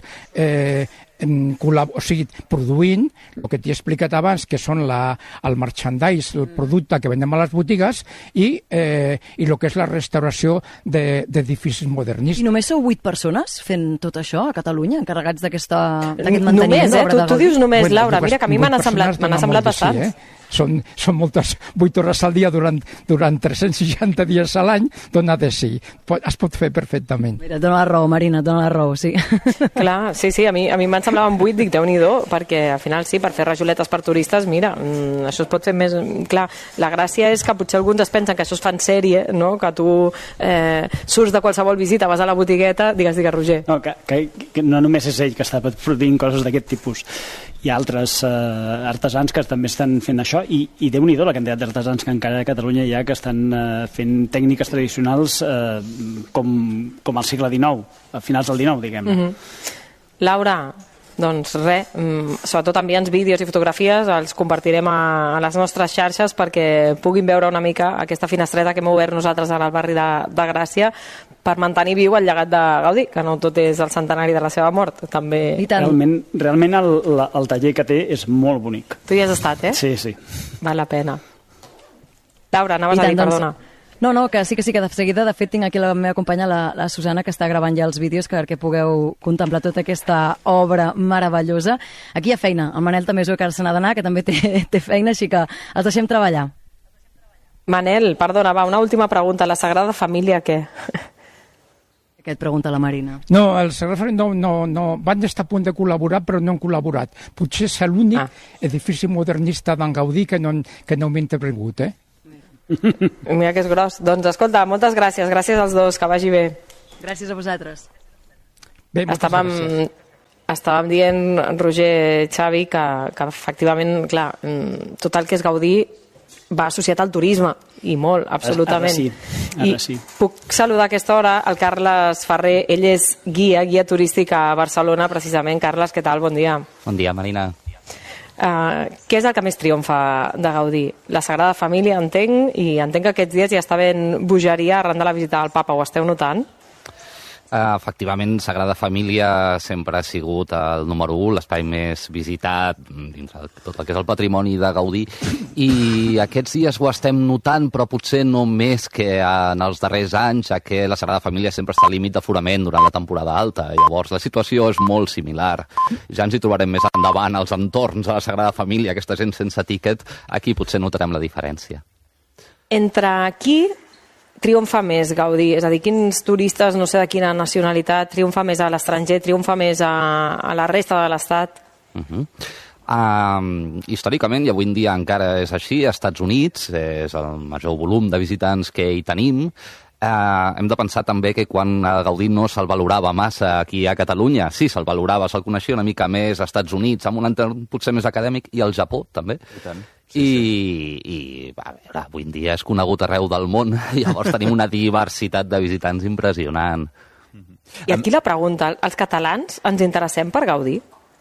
produint el que t'he explicat abans, que són el merchandise, el producte que vendem a les botigues i el que és la restauració d'edificis modernistes. I només sou 8 persones fent tot això a Catalunya, encarregats d'aquest manteniment d'obra de Gaudí? Tu dius només, Laura, mira que a mi m'han semblat bastants. Són moltes 8 hores al dia durant 360 dies a l'any, dona de sí. Es pot fer perfectament. Mira, et dona la raó, Marina, et dona la raó, sí. Clar, sí, a mi m'han semblaven 8, dic, Déu-n'hi-do, perquè al final sí, per fer rajoletes per turistes, mira, això es pot fer més... Clar, la gràcia és que potser alguns es pensen que això es fa en sèrie, no? Que tu surts de qualsevol visita, vas a la botigueta, digues, Roger. No, que no només és ell que està produint coses d'aquest tipus. Hi ha altres artesans que també estan fent això i Déu-n'hi-do la quantitat d'artesans que encara a Catalunya hi ha que estan fent tècniques tradicionals com al segle XIX, a finals del XIX, diguem-ne. Laura, doncs res, sobretot envia'ns vídeos i fotografies, els compartirem a les nostres xarxes perquè puguin veure una mica aquesta finestreta que hem obert nosaltres al barri de Gràcia per mantenir viu el llegat de Gaudí, que no tot és el centenari de la seva mort, també... Realment el taller que té és molt bonic. Tu hi has estat, eh? Sí. Val la pena. Laura, anaves a dir, perdona. No, que sí, que de seguida, de fet, tinc aquí la meva companya, la Susana, que està gravant ja els vídeos perquè pugueu contemplar tota aquesta obra meravellosa. Aquí hi ha feina, el Manel també és que ara se n'ha d'anar, que també té feina, així que els deixem treballar. Manel, perdona, va, una última pregunta. La Sagrada Família, què? Què et pregunta la Marina? No, el Sagrada Família no, van estar a punt de col·laborar, però no han col·laborat. Potser és l'únic edifici modernista d'en Gaudí que no m'he intervingut, Mira que és gros. Doncs escolta, moltes gràcies als dos, que vagi bé. Gràcies a vosaltres. Bé, estàvem dient, Roger, Xavi, que efectivament, clar, tot el que és Gaudí va associat al turisme, i molt, absolutament. Ara sí. Puc saludar a aquesta hora el Carles Ferrer, ell és guia turístic a Barcelona, precisament. Carles, què tal? Bon dia. Bon dia, Marina. Què és el que més triomfa de Gaudí? La Sagrada Família, entenc, i entenc que aquests dies ja està ben bogeria arran de la visita del papa, ho esteu notant? Efectivament, Sagrada Família sempre ha sigut el número 1, l'espai més visitat dins tot el que és el patrimoni de Gaudí, i aquests dies ho estem notant, però potser no més que en els darrers anys, ja que la Sagrada Família sempre està al límit d'aforament durant la temporada alta. Llavors, la situació és molt similar. Ja ens hi trobarem més endavant als entorns de la Sagrada Família, aquesta gent sense tíquet, aquí potser notarem la diferència. Entre qui triomfa més Gaudí? És a dir, quins turistes, no sé de quina nacionalitat, triomfa més a l'estranger, triomfa més a la resta de l'Estat? Històricament, i avui en dia encara és així, als Estats Units és el major volum de visitants que hi tenim. Hem de pensar també que quan Gaudí no se'l valorava massa aquí a Catalunya, sí, se'l valorava, se'l coneixia una mica més als Estats Units, amb un entorn potser més acadèmic, i al Japó també. I tant. I a veure, avui en dia és conegut arreu del món, llavors tenim una diversitat de visitants impressionant. I aquí la pregunta, els catalans ens interessem per Gaudí?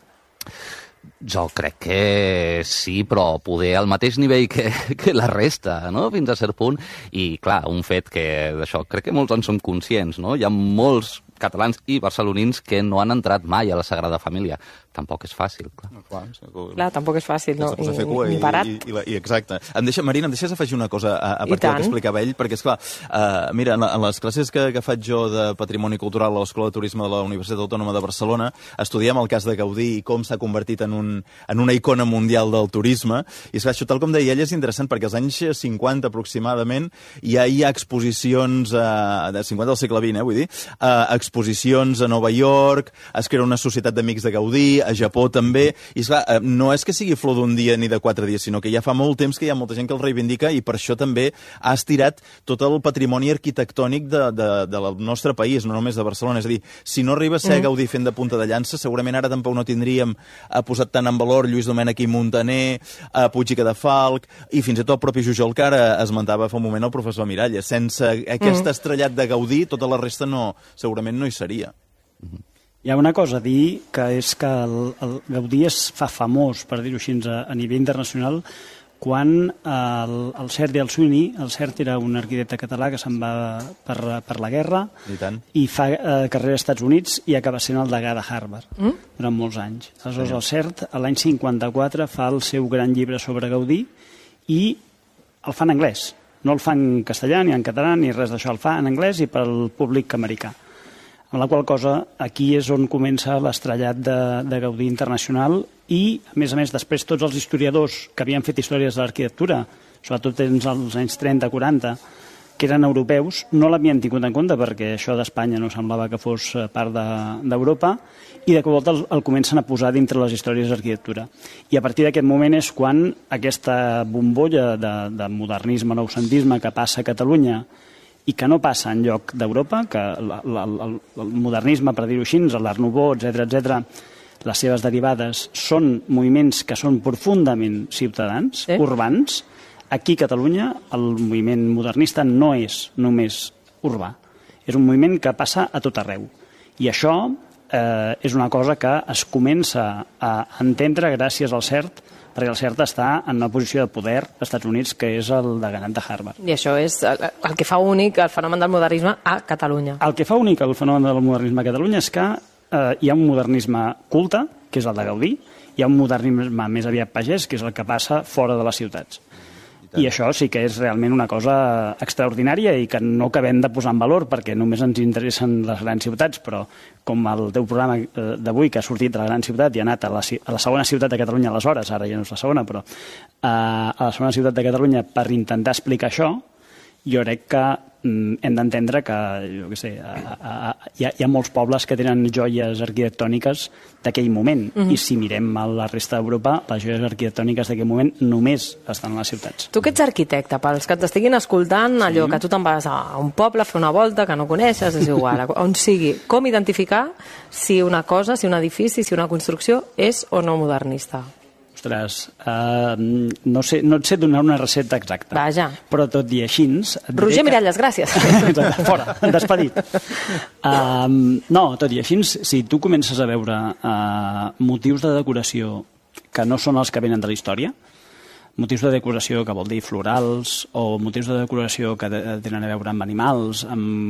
Jo crec que sí, però poder al mateix nivell que la resta, no? Fins a cert punt. I, clar, un fet que d'això crec que molts en som conscients, no? Hi ha molts catalans i barcelonins que no han entrat mai a la Sagrada Família. Tampoc és fàcil, clar. Clar, tampoc és fàcil, no? I barat. Exacte. Marina, em deixes afegir una cosa a partir del que explicava ell? Perquè, esclar, mira, en les classes que faig jo de Patrimoni Cultural a l'Escola de Turisme de la Universitat Autònoma de Barcelona, estudiem el cas de Gaudí i com s'ha convertit en una icona mundial del turisme. I, esclar, això, tal com deia ell, és interessant perquè als anys 50 aproximadament hi ha exposicions de 50 del segle XX, vull dir, exposicions a Nova York, es crea una societat d'amics de Gaudí, a Japó també, i esclar, no és que sigui flor d'un dia ni de 4 dies, sinó que ja fa molt temps que hi ha molta gent que el reivindica i per això també ha estirat tot el patrimoni arquitectònic del nostre país, no només de Barcelona. És a dir, si no arriba a ser Gaudí fent de punta de llança, segurament ara tampoc no tindríem posat tant en valor Lluís Domènech i Muntaner, Puig i Cadafalch, i fins i tot el propi Jujol, que ara esmentava fa un moment el professor Miralles. Sense aquest estrellat de Gaudí, tota la resta segurament no hi seria. Hi ha una cosa a dir, que és que el Gaudí es fa famós, per dir-ho així, a nivell internacional, quan el Cert i el Sweeney, el Cert era un arquitecte català que se'n va per la guerra i fa carrera als Estats Units i acaba sent el degà de Harvard durant molts anys. Aleshores, el Cert, l'any 54, fa el seu gran llibre sobre Gaudí i el fa en anglès. No el fa en castellà ni en català ni res d'això, el fa en anglès i pel públic americà. Amb la qual cosa, aquí és on comença l'estrellat de Gaudí internacional i, a més, després tots els historiadors que havien fet històries de l'arquitectura, sobretot els anys 30-40, que eren europeus, no l'havien tingut en compte perquè això d'Espanya no semblava que fos part d'Europa, i de cop volta el comencen a posar dintre les històries d'arquitectura. I a partir d'aquest moment és quan aquesta bombolla de modernisme, noucentisme que passa a Catalunya i que no passa en lloc d'Europa, que el modernisme, per dir-ho així, l'Art Nouveau, etc., les seves derivades, són moviments que són profundament ciutadans, urbans. Aquí a Catalunya el moviment modernista no és només urbà, és un moviment que passa a tot arreu. I això és una cosa que es comença a entendre gràcies al CERT, perquè el CERT està en una posició de poder als Estats Units que és el de Ganat de Harvard. I això és el que fa únic el fenomen del modernisme a Catalunya. El que fa únic el fenomen del modernisme a Catalunya és que hi ha un modernisme culte, que és el de Gaudí, hi ha un modernisme més aviat pagès, que és el que passa fora de les ciutats. I això sí que és realment una cosa extraordinària i que no acabem de posar en valor perquè només ens interessen les grans ciutats, però com el teu programa d'avui, que ha sortit de la gran ciutat i ha anat a la segona ciutat de Catalunya aleshores, ara ja no és la segona, però a la segona ciutat de Catalunya per intentar explicar això, jo crec que hem d'entendre que, jo què sé, hi ha molts pobles que tenen joies arquitectòniques d'aquell moment, i si mirem a la resta d'Europa, les joies arquitectòniques d'aquell moment només estan a les ciutats. Tu que ets arquitecte, pels que t'estiguin escoltant, allò que tu te'n vas a un poble a fer una volta que no coneixes, és igual, on sigui, com identificar si una cosa, si un edifici, si una construcció és o no modernista? Ostres, no et sé donar una recepta exacta. Vaja. Però tot i així... Roger Miralles, gràcies. Fora, despedit. No, tot i així, si tu comences a veure motius de decoració que no són els que venen de la història, motius de decoració que vol dir florals, o motius de decoració que tenen a veure amb animals,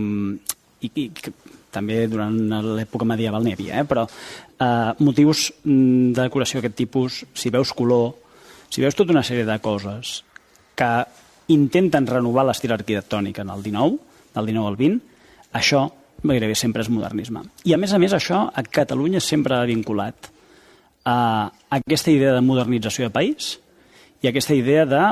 i també durant l'època medieval n'hi havia, però motius de decoració d'aquest tipus, si veus color, si veus tota una sèrie de coses que intenten renovar l'estil arquitectònic en el 19, del 19 al 20, això gairebé sempre és modernisme. I a més, això a Catalunya sempre ha vinculat a aquesta idea de modernització de país i aquesta idea de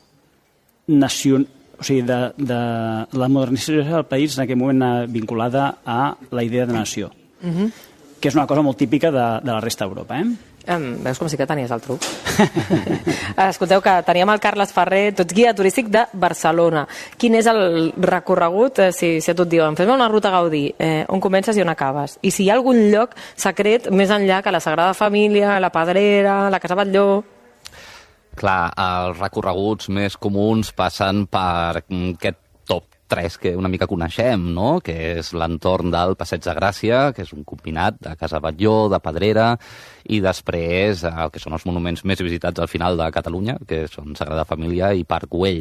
de la modernització del país en aquell moment vinculada a la idea de nació, que és una cosa molt típica de la resta d'Europa. Veus com sí que tenies el truc? Escolteu que teníem el Carles Ferrer, tu ets guia turístic de Barcelona. Quin és el recorregut, si a tu et diuen fes-me una ruta Gaudí, on comences i on acabes? I si hi ha algun lloc secret més enllà que la Sagrada Família, la Pedrera, la Casa Batlló? Clar, els recorreguts més comuns passen per aquest top 3 que una mica coneixem, no? Que és l'entorn del Passeig de Gràcia, que és un combinat de Casa Batlló, de Pedrera, i després el que són els monuments més visitats al final de Catalunya, que són Sagrada Família i Parc Güell.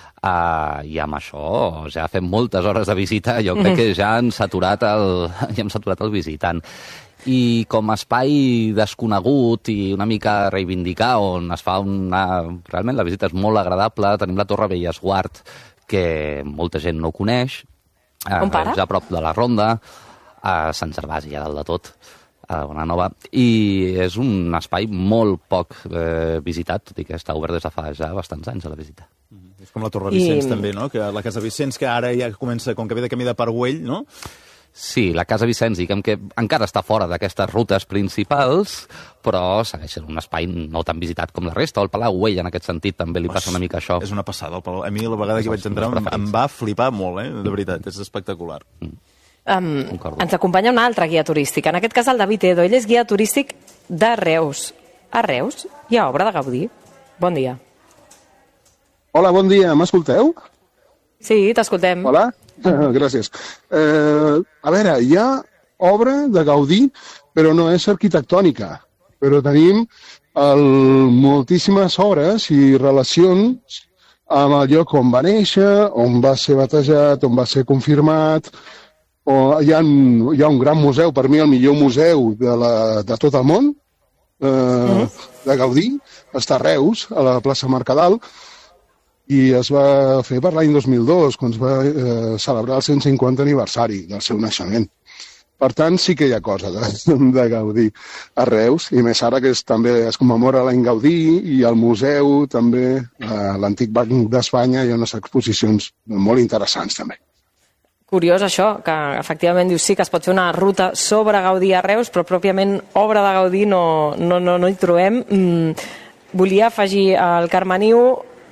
I amb això ja fem moltes hores de visita, jo crec que ja hem saturat el visitant. I com a espai desconegut i una mica reivindicar, on es fa realment la visita és molt agradable, tenim la Torre Bellesguard, que molta gent no coneix. On para? Ja a prop de la Ronda, a Sant Gervasi, ja dalt de tot, a Bonanova. I és un espai molt poc visitat, tot i que està obert des de fa ja bastants anys a la visita. És com la Torre Vicenç també, no? Que la Casa Vicenç, que ara ja comença, com que ve de camí de Parc Güell, no? Sí, la Casa Vicenç, diguem que encara està fora d'aquestes rutes principals, però segueix sent un espai no tan visitat com la resta. El Palau Güell, en aquest sentit, també li passa una mica això. És una passada, el Palau. A mi, la vegada que vaig entrar, em va flipar molt, de veritat, és espectacular. Ens acompanya un altre guia turístic, en aquest cas el David Edo. Ell és guia turístic de Reus. A Reus hi ha obra de Gaudí. Bon dia. Hola, bon dia. M'escolteu? Sí, t'escoltem. Hola. Gràcies. A veure, hi ha obra de Gaudí, però no és arquitectònica. Però tenim moltíssimes obres i relacions amb el lloc on va néixer, on va ser batejat, on va ser confirmat. Hi ha un gran museu, per mi el millor museu de tot el món, de Gaudí, està a Reus, a la plaça Mercadal, i es va fer per l'any 2002, quan es va celebrar el 150 aniversari del seu naixement. Per tant, sí que hi ha cosa de Gaudí a Reus, i més ara que també es commemora l'any Gaudí i al museu també, l'Antic Banc d'Espanya, hi ha unes exposicions molt interessants també. Curiós això, que efectivament dius sí que es pot fer una ruta sobre Gaudí a Reus, però pròpiament obra de Gaudí no hi trobem. Volia afegir al Carmeniu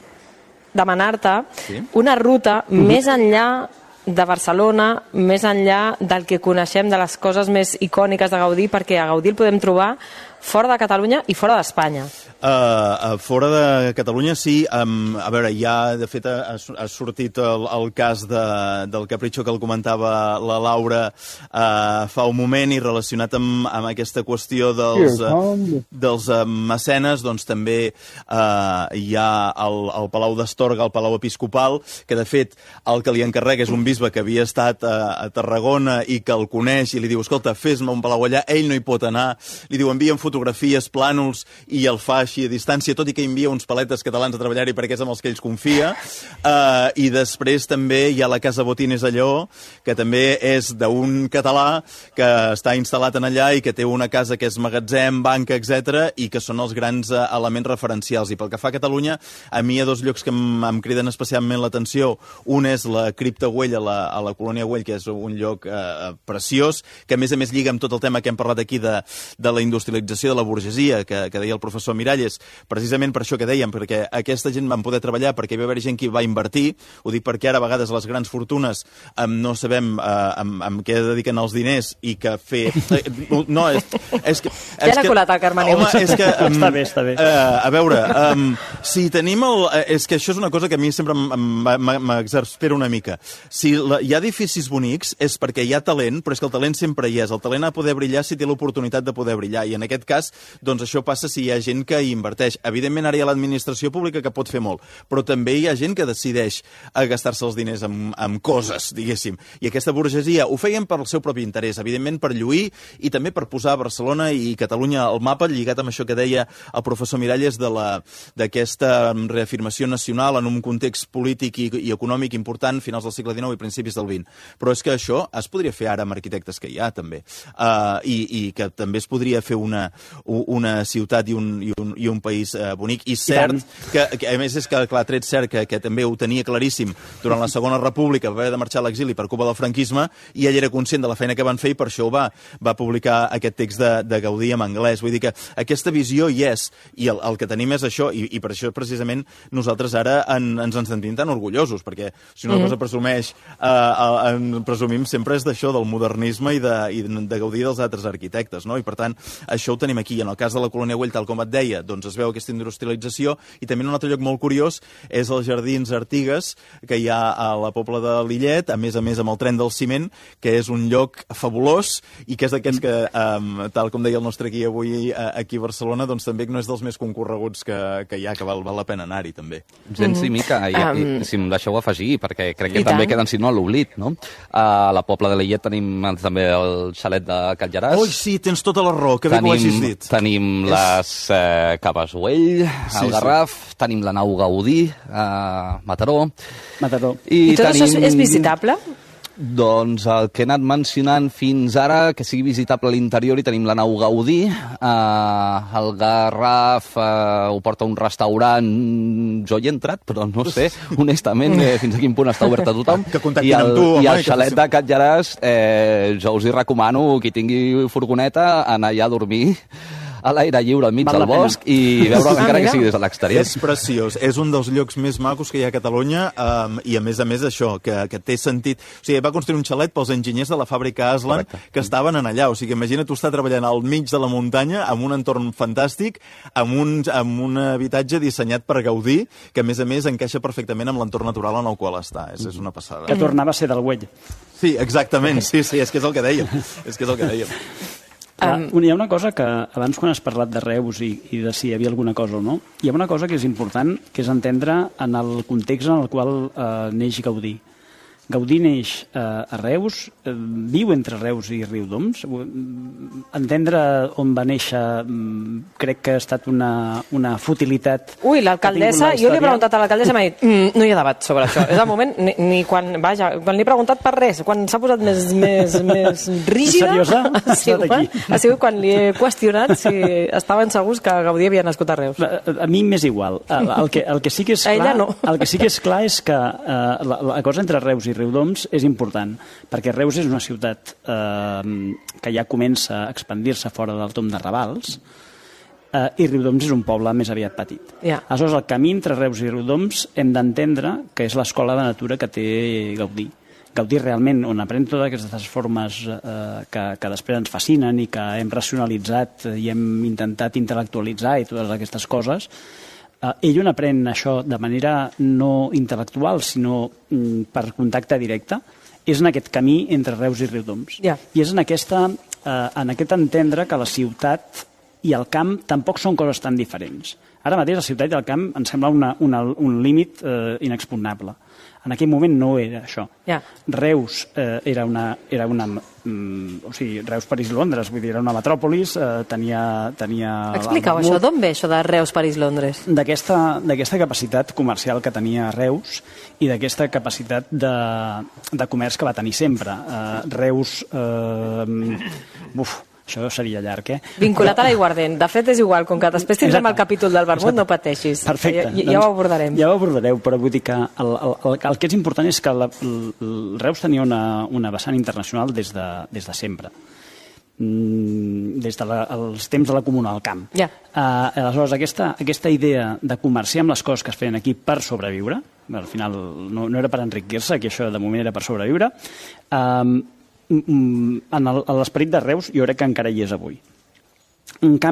demanar-te una ruta més enllà de Barcelona, més enllà del que coneixem de les coses més icòniques de Gaudí, perquè a Gaudí el podem trobar fora de Catalunya i fora d'Espanya. Fora de Catalunya, sí. A veure, ja, de fet, ha sortit el cas del Capricho que el comentava la Laura fa un moment, i relacionat amb aquesta qüestió dels mecenes, doncs també hi ha el Palau d'Astorga, el Palau Episcopal, que de fet el que li encarrega és un bisbe que havia estat a Tarragona i que el coneix i li diu, escolta, fes-me un palau allà, ell no hi pot anar, li diu, envia'm fotografies, plànols, i el fa així a distància, tot i que envia uns paletes catalans a treballar-hi perquè és amb els que ells confia. I després també hi ha la Casa Botines a Lleó, que també és d'un català que està instal·lat en allà i que té una casa que és magatzem, banca, etc, i que són els grans elements referencials. I pel que fa a Catalunya, a mi hi ha dos llocs que em criden especialment l'atenció. Un és la Cripta Güell a la colònia Güell, que és un lloc preciós, que a més lliga amb tot el tema que hem parlat aquí de la industrialització de la burgesia, que deia el professor Miralles, precisament per això que dèiem, perquè aquesta gent van poder treballar, perquè hi va haver gent que va invertir. Ho dic perquè ara a vegades les grans fortunes no sabem amb què dediquen els diners i que fer... No, és que... Ja l'ha colat el Carmeniu. Home, és que... Està bé. A veure, si tenim el... És que això és una cosa que a mi sempre m'exaspera una mica. Si hi ha edificis bonics és perquè hi ha talent, però és que el talent sempre hi és. El talent ha de poder brillar si té l'oportunitat de poder brillar, i en aquest cas, doncs això passa si hi ha gent que hi inverteix. Evidentment, ara hi ha l'administració pública que pot fer molt, però també hi ha gent que decideix gastar-se els diners amb coses, diguéssim. I aquesta burgesia ho feien per al seu propi interès, evidentment per lluir i també per posar Barcelona i Catalunya al mapa, lligat amb això que deia el professor Miralles d'aquesta reafirmació nacional en un context polític i econòmic important finals del segle XIX i principis del XX. Però és que això es podria fer ara amb arquitectes que hi ha, també. I que també es podria fer una ciutat i un país bonic. I cert que a més és que, clar, tret cert que també ho tenia claríssim durant la Segona República, va haver de marxar a l'exili per culpa del franquisme, i ell era conscient de la feina que van fer i per això va publicar aquest text de Gaudí en anglès. Vull dir que aquesta visió hi és, i el que tenim és això, i per això precisament nosaltres ara ens en sentim tan orgullosos, perquè si una cosa presumim sempre és d'això, del modernisme i de Gaudí dels altres arquitectes, no? I per tant, això ho tenim aquí. En el cas de la colònia Güell, tal com et deia, doncs es veu aquesta industrialització, i també un altre lloc molt curiós és els Jardins Artigues, que hi ha a la Pobla de Lillet, a més amb el tren del ciment, que és un lloc fabulós, i que és d'aquests que, tal com deia el nostre guia avui aquí a Barcelona, doncs també no és dels més concorreguts que hi ha, que val la pena anar-hi, també. Gens ni mica, si em deixeu afegir, perquè crec que també queden, si no, a l'oblit, no? A la Pobla de Lillet tenim també el xalet de Catlllaràs. Ui, sí, tens tota la raó, que bé que ho hagis dit. Tenim les Caves Güell, al Garraf, tenim la nau Gaudí, a Mataró. I tot això és visitable? Doncs el que he anat mencionant fins ara, que sigui visitable a l'interior, i tenim la nau Gaudí, el Garraf ho porta un restaurant, jo hi he entrat, però no sé, honestament, fins a quin punt està obert a tothom. Que contactin amb tu, home. I el xalet de Catlllaràs, jo us hi recomano, qui tingui furgoneta, anar allà a dormir a l'aire lliure enmig del bosc i veure encara que sigui des de l'exterior. És preciós, és un dels llocs més macos que hi ha a Catalunya, i a més això, que té sentit. O sigui, va construir un xalet pels enginyers de la fàbrica Aslan, que estaven en allà. O sigui, imagina tu estar treballant al mig de la muntanya, amb un entorn fantàstic, amb un habitatge dissenyat per Gaudí, que a més encaixa perfectament amb l'entorn natural en el qual està. És una passada. Que tornava a ser del Güell. Sí, exactament, sí, és que és el que dèiem. Hi ha una cosa que abans, quan has parlat de Reus i de si hi havia alguna cosa o no, hi ha una cosa que és important, que és entendre en el context en el qual neix Gaudí. Gaudí neix a Reus, viu entre Reus i Riudoms. Entendre on va néixer crec que ha estat una futilitat. Ui, l'alcaldessa, jo li he preguntat a l'alcaldessa i m'ha dit no hi ha debat sobre això. És el moment, ni quan li he preguntat per res, quan s'ha posat més rígida, ha sigut quan li he qüestionat si estaven segurs que Gaudí havia nascut a Reus. A mi m'és igual. El que sí que és clar, el que sí que és clar és que la cosa entre Reus i Riudoms és important, perquè Reus és una ciutat que ja comença a expandir-se fora del tomb de Ravals, i Riudoms és un poble més aviat petit. Aleshores, el camí entre Reus i Riudoms hem d'entendre que és l'escola de natura que té Gaudí. Gaudí realment, on aprèn totes aquestes formes que després ens fascinen i que hem racionalitzat i hem intentat intel·lectualitzar i totes aquestes coses, ell on aprèn això de manera no intel·lectual, sinó per contacte directe, és en aquest camí entre Reus i Riudoms. I és en aquest entendre que la ciutat i el camp tampoc són coses tan diferents. Ara mateix la ciutat i el camp em sembla un límit inexpugnable. En aquell moment no era això. Reus era una... o sigui, Reus, París, Londres, vull dir, era una metròpolis, tenia... Explica'u això, d'on ve això de Reus, París, Londres? D'aquesta capacitat comercial que tenia Reus i d'aquesta capacitat de comerç que va tenir sempre. Reus... Això seria llarg, Vinculat a l'aiguardent. De fet, és igual, com que després tindrem el capítol del vermut, no pateixis. Perfecte. Ja ho abordarem. Ja ho abordareu, però vull dir que el que és important és que Reus tenia una vessant internacional des de sempre. Des dels temps de la Comuna del Camp. Aleshores, aquesta idea de comerciar amb les coses que es feien aquí per sobreviure, al final no era per enriquir-se, que això de moment era per sobreviure, en l'esperit de Reus jo crec que encara hi és avui. En canvi,